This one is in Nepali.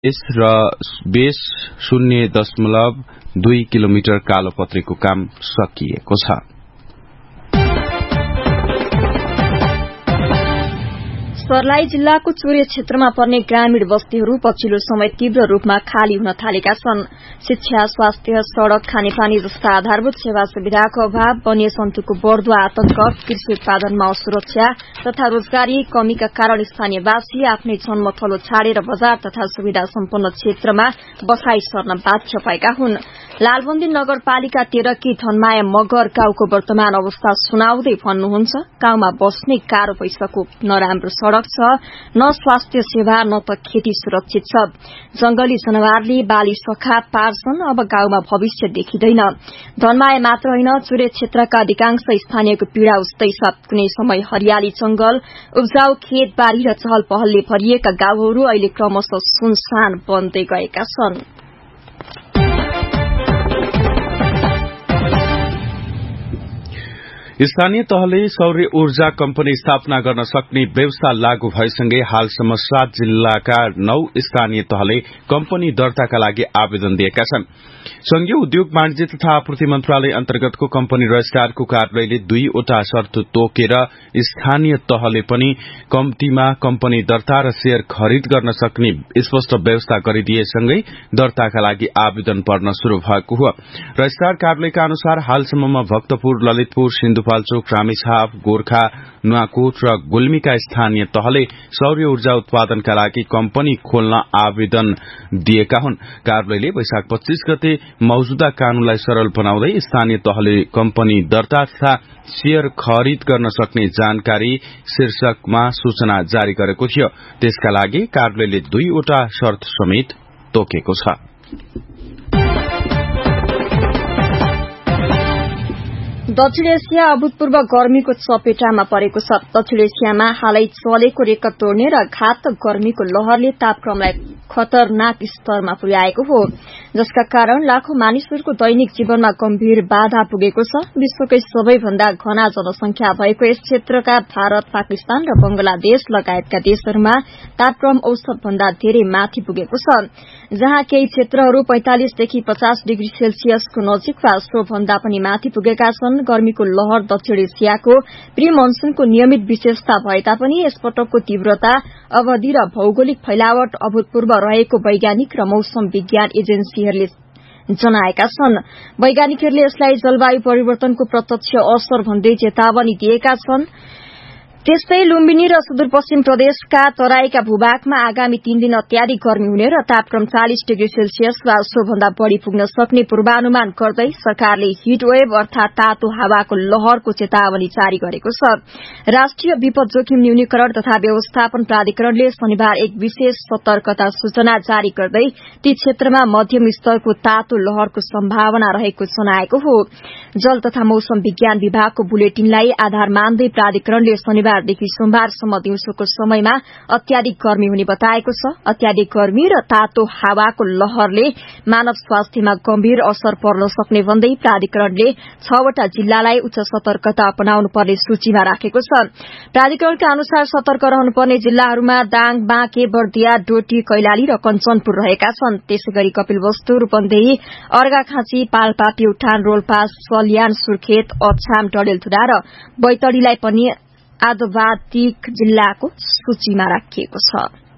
र बेस 0.2 किलोमिटर कालोपत्रीको काम सकिएको छ। सर्लाही जिल्लाको चुरे क्षेत्रमा पर्ने ग्रामीण बस्तीहरू पछिल्लो समय तीव्र रूपमा खाली हुन थालेका छन्। शिक्षा, स्वास्थ्य, सड़क, खानेपानी जस्ता आधारभूत सेवा सुविधाको अभाव, वन्यजन्तुको बढ़दो आतंक, कृषि उत्पादनमा असुरक्षा तथा रोजगारी कमीका कारण स्थानीयवासी आफ्नै जन्मथलो छाडेर बजार तथा सुविधा सम्पन्न क्षेत्रमा बसाई सर्न बाध्य भएका हुन्। लालबन्दी नगरपालिका 13 की धनमाया मगर गाउँको वर्तमान अवस्था सुनाउँदै भन्नुहुन्छ, गाउँमा बस्ने गाह्रो भइसक्यो, नराम्रो सड़क छ, न स्वास्थ्य सेवा न त खेती सुरक्षित छ। जंगली जनावरले बाली सखा पार्छन्, अब गाउँमा भविष्य देखिँदैन। धनमाया मात्र होइन, चुरे क्षेत्रका अधिकांश स्थानीयको पीड़ा उस्तै छ। कुनै समय हरियाली जंगल, उब्जाउ खेतबारी र चहल पहलले भरिएका गाउँहरू अहिले क्रमशः सुनसान बन्दै गएका छन्। स्थानीय तहले सौर्य ऊर्जा कम्पनी स्थापना गर्न सक्ने व्यवस्था लागू भएसँगै हालसम्म 7 जिल्लाका 9 स्थानीय तहले कम्पनी दर्ताका लागि आवेदन दिएका छन्। संघीय उद्योग वाणिज्य तथा आपूर्ति मन्त्रालय अन्तर्गतको कम्पनी रजिस्ट्रारको कार्यालयले 2 वटा शर्त तोकेर स्थानीय तहले पनि कम्तीमा कम्पनी दर्ता र शेयर खरिद गर्न सक्ने स्पष्ट व्यवस्था गरिदिएसँगै दर्ताका लागि आवेदन पर्न शुरू भएको हो। रजिस्ट्रार कार्यालयका अनुसार हालसम्ममा भक्तपुर, ललितपुर, सिन्धुपाल्चोक, रामेछाप, गोर्खा, नुवाकोट र गुल्मीका स्थानीय तहले सौर्य ऊर्जा उत्पादनका लागि कम्पनी खोल्न आवेदन दिएका हुन्। कार्यालयले वैशाख 25 गते मौजूदा कानूनलाई सरल बनाउँदै स्थानीय तहले कम्पनी दर्ता तथा शेयर खरिद गर्न सक्ने जानकारी शीर्षकमा सूचना जारी गरेको थियो। त्यसका लागि कार्यालयले 2 वटा शर्त समेत तोकेको छ। दक्षिण एसिया अभूतपूर्व गर्मीको चपेटामा परेको छ। दक्षिण एसियामा हालै चलेको रेकर्ड तोड्ने र घातक गर्मीको लहरले तापक्रमलाई खतरनाक स्तरमा पुर्याएको हो, जसका कारण लाखौं मानिसहरूको दैनिक जीवनमा गम्भीर बाधा पुगेको छ। विश्वकै सबैभन्दा घना जनसंख्या भएको यस क्षेत्रका भारत, पाकिस्तान र बंगलादेश लगायतका देशहरूमा तापक्रम औसत भन्दा धेरै माथि पुगेको छ, जहाँ केही क्षेत्रहरू 45 देखि 50 डिग्री सेल्सियसको नजिक वा सो भन्दा पनि माथि पुगेका छन्। गर्मीको लहर दक्षिण एसियाको प्री मनसूनको नियमित विशेषता भए तापनि यसपटकको तीव्रता, अवधि र भौगोलिक फैलावट अभूतपूर्व रहेको वैज्ञानिक र मौसम विज्ञान एजेन्सीहरूले जनाएका छन्। वैज्ञानिकहरूले यसलाई जलवायु परिवर्तनको प्रत्यक्ष असर भन्दै चेतावनी दिएका छन्। त्यस्तै लुम्बिनी र सुदूरपश्चिम प्रदेशका तराईका भूभागमा आगामी 3 दिन अत्याधिक गर्मी हुने र तापक्रम 40 डिग्री सेल्सियस वा सो भन्दा बढ़ी पुग्न सक्ने पूर्वानुमान गर्दै सरकारले हिट वेभ अर्थात तातो हावाको लहरको चेतावनी जारी गरेको छ। राष्ट्रिय विपद जोखिम न्यूनीकरण तथा व्यवस्थापन प्राधिकरणले शनिबार एक विशेष सतर्कता सूचना जारी गर्दै ती क्षेत्रमा मध्यम स्तरको तातो लहरको सम्भावना रहेको जनाएको हो। जल तथा मौसम विज्ञान विभागको बुलेटिनलाई आधार मान्दै प्राधिकरणले शनिबारदेखि सोमबारसम्म दिउँसोको समयमा अत्याधिक गर्मी हुने बताएको छ। अत्याधिक गर्मी र तातो हावाको लहरले मानव स्वास्थ्यमा गम्भीर असर पर्न सक्ने भन्दै प्राधिकरणले 6 वटा जिल्लालाई उच्च सतर्कता अपनाउनु पर्ने सूचीमा राखेको छ। प्राधिकरणका अनुसार सतर्क रहनुपर्ने जिल्लाहरूमा दाङ, बाँके, बर्दिया, डोटी, कैलाली र कञ्चनपुर रहेका छन्। त्यसैगरी कपिलवस्तु, रूपन्देही, अर्घाखाँची, पाल्पा, प्युठान, रोल्पा, सल्यान, सुर्खेत, अछाम, डडेलधुरा र बैतडीलाई पनि आदवाधिक जिल्लाको सूचीमा राखिएको छ।